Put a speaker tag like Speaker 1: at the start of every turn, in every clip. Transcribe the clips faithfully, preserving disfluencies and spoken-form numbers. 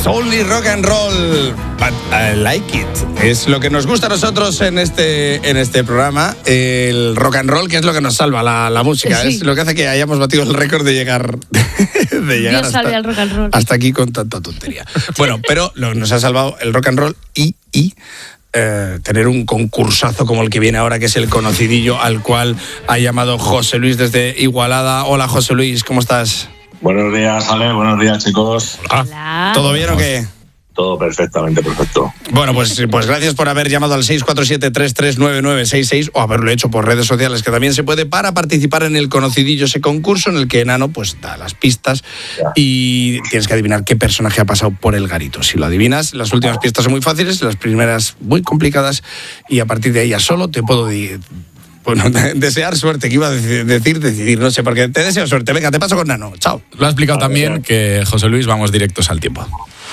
Speaker 1: Only rock and roll, but I like it. Es lo que nos gusta a nosotros en este, en este programa. El rock and roll, que es lo que nos salva la, la música. Sí. Es lo que hace que hayamos batido el récord de llegar, de llegar
Speaker 2: Dios
Speaker 1: hasta,
Speaker 2: salve al rock and roll.
Speaker 1: hasta aquí con tanta tontería. Bueno, pero lo, nos ha salvado el rock and roll y... y Eh, tener un concursazo como el que viene ahora, que es el conocidillo al cual ha llamado José Luis desde Igualada. Hola, José Luis, ¿cómo estás?
Speaker 3: Buenos días, Ale, buenos días, chicos.
Speaker 2: Hola.
Speaker 1: ¿Todo bien o qué?
Speaker 3: Todo perfectamente perfecto.
Speaker 1: Bueno, pues, pues gracias por haber llamado al seis cuatro siete, tres tres nueve nueve seis seis o haberlo hecho por redes sociales, que también se puede, para participar en el conocidillo, ese concurso en el que Nano pues da las pistas ya. Y tienes que adivinar qué personaje ha pasado por el garito. Si lo adivinas, las últimas pistas son muy fáciles, las primeras muy complicadas, y a partir de ahí ya solo te puedo decir... Bueno, desear suerte, que iba a decir, decir, decidir, no sé, porque te deseo suerte. Venga, te paso con Nano, chao.
Speaker 4: Lo ha explicado también que José Luis, vamos directos al tiempo.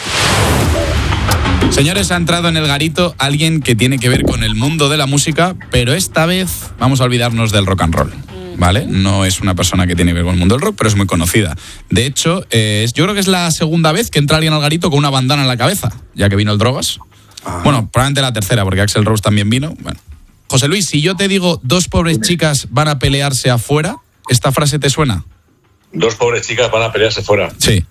Speaker 4: Señores, ha entrado en el garito alguien que tiene que ver con el mundo de la música, pero esta vez vamos a olvidarnos del rock and roll, ¿vale? No es una persona que tiene que ver con el mundo del rock, pero es muy conocida. De hecho, eh, yo creo que es la segunda vez que entra alguien al garito con una bandana en la cabeza, ya que vino el Drogas. Ah. Bueno, probablemente la tercera, porque Axl Rose también vino. Bueno. José Luis, si yo te digo dos pobres chicas van a pelearse afuera, ¿esta frase te suena?
Speaker 3: Dos pobres chicas van a pelearse fuera.
Speaker 4: Sí.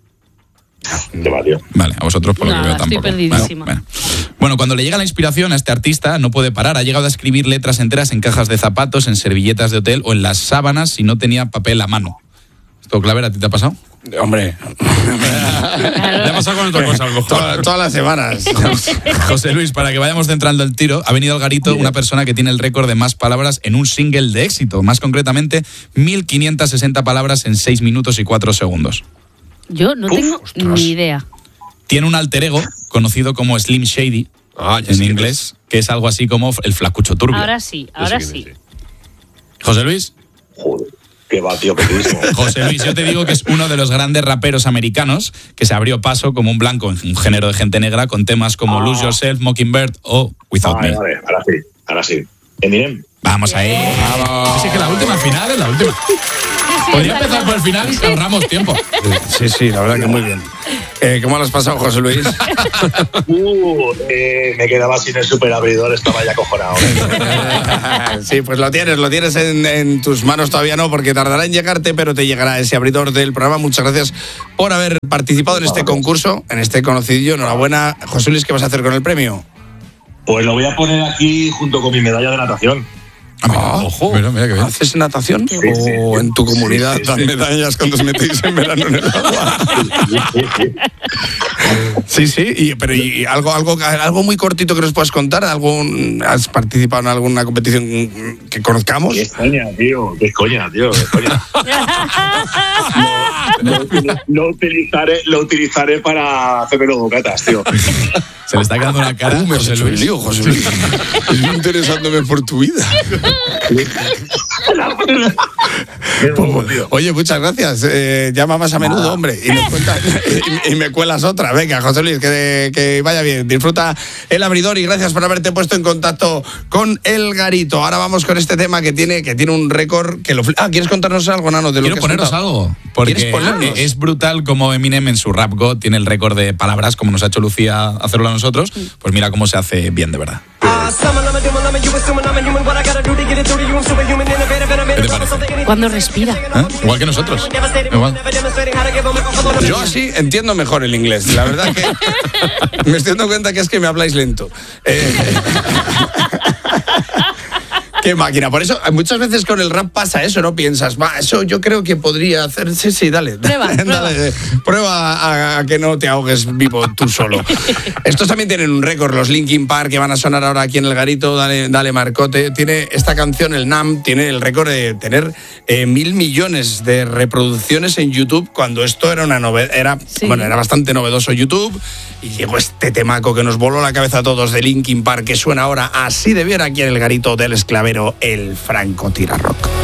Speaker 3: Te valió.
Speaker 4: Vale, a vosotros por lo
Speaker 2: no,
Speaker 4: que veo tampoco.
Speaker 2: Estoy perdidísima.
Speaker 4: Bueno, bueno. bueno, cuando le llega la inspiración a este artista, no puede parar. Ha llegado a escribir letras enteras en cajas de zapatos, en servilletas de hotel o en las sábanas si no tenía papel a mano. ¿Esto, Claver, a ti te ha pasado?
Speaker 1: Hombre.
Speaker 4: Le ha pasado con otra cosa, a lo mejor.
Speaker 1: Todas, todas las semanas.
Speaker 4: José Luis, para que vayamos centrando el tiro, ha venido al garito una persona que tiene el récord de más palabras en un single de éxito. Más concretamente, mil quinientas sesenta palabras en seis minutos y cuatro segundos.
Speaker 2: Yo no
Speaker 1: Uf,
Speaker 2: tengo
Speaker 1: ostras.
Speaker 2: ni idea.
Speaker 4: Tiene un alter ego conocido como Slim Shady,
Speaker 1: Ah,
Speaker 4: en inglés, que es algo así como el flacucho turbio.
Speaker 2: Ahora sí, ahora sí.
Speaker 4: José Luis.
Speaker 3: Joder, qué batido pequeñísimo.
Speaker 4: José Luis, yo te digo que es uno de los grandes raperos americanos que se abrió paso como un blanco en un género de gente negra con temas como ah. Lose Yourself, Mockingbird o Without
Speaker 3: vale,
Speaker 4: Me.
Speaker 3: Vale, ahora sí, ahora sí. Eminem.
Speaker 4: Vamos ahí. Vamos. Es que la última final es la última.
Speaker 2: Sí,
Speaker 4: Podría empezar por el final y ahorramos tiempo.
Speaker 1: Sí, sí, la verdad que muy bien. Eh, ¿Cómo lo has pasado, José Luis?
Speaker 3: Uh, eh, me quedaba sin el superabridor, estaba ya cojonado.
Speaker 1: Sí, pues lo tienes, lo tienes en, en tus manos, todavía no, porque tardará en llegarte, pero te llegará ese abridor del programa. Muchas gracias por haber participado en este concurso, en este conocidillo. Enhorabuena. José Luis, ¿qué vas a hacer con el premio?
Speaker 3: Pues lo voy a poner aquí junto con mi medalla de natación.
Speaker 4: Ah, mira, ojo, mira, mira que bien.
Speaker 1: ¿Haces natación?
Speaker 3: Sí,
Speaker 1: ¿O
Speaker 3: sí,
Speaker 1: en tu comunidad
Speaker 3: sí, sí,
Speaker 1: dan
Speaker 3: sí.
Speaker 1: medallas cuando os metéis en verano en el agua? Sí, sí, y, pero y algo, algo, algo muy cortito que nos puedas contar. ¿Algún, ¿Has participado en alguna competición que conozcamos?
Speaker 3: ¿Qué coña, tío? ¿Qué coña, tío? ¿Qué coña? Lo, lo, lo, utilizaré, lo utilizaré para hacerme los bocatas, tío.
Speaker 4: Se le está quedando una cara.
Speaker 1: Uh, me has
Speaker 4: José
Speaker 1: hecho el
Speaker 4: Luis.
Speaker 1: lío, José Luis. Estoy interesándome por tu vida. Oye, muchas gracias. Eh, llama más a menudo, hombre. Y me, cuentas, y, y me cuelas otra. Venga, José Luis, que, que vaya bien. Disfruta el abridor y gracias por haberte puesto en contacto con el garito. Ahora vamos con este tema que tiene, que tiene un récord que lo... Ah, ¿quieres contarnos algo, Nano? De lo
Speaker 4: Quiero
Speaker 1: que has
Speaker 4: poneros
Speaker 1: contado?
Speaker 4: algo, porque
Speaker 1: ¿Quieres ponernos?
Speaker 4: es brutal como Eminem en su Rap God tiene el récord de palabras, como nos ha hecho Lucía hacerlo a nosotros. Pues mira cómo se hace bien, de verdad. ¿Qué te parece?
Speaker 2: Cuando respira.
Speaker 4: ¿Eh? Igual que nosotros. Igual.
Speaker 1: Yo así entiendo mejor el inglés. La verdad que me estoy dando cuenta que es que me habláis lento. Eh, Qué máquina. Por eso, muchas veces con el rap pasa eso, ¿no? Piensas, va, eso yo creo que podría hacer. Sí, sí, dale.
Speaker 2: Prueba,
Speaker 1: dale,
Speaker 2: prueba.
Speaker 1: dale. Prueba a, a que no te ahogues vivo tú solo. Estos también tienen un récord, los Linkin Park, que van a sonar ahora aquí en el garito. Dale, dale Marcote. Tiene esta canción, el Nam, tiene el récord de tener eh, mil millones de reproducciones en YouTube, cuando esto era una novedad. Era,
Speaker 2: Sí.
Speaker 1: bueno, era bastante novedoso YouTube. Y llegó este temaco que nos voló la cabeza a todos de Linkin Park, que suena ahora así de bien aquí en el garito del esclavero, el Franco Tira Rock.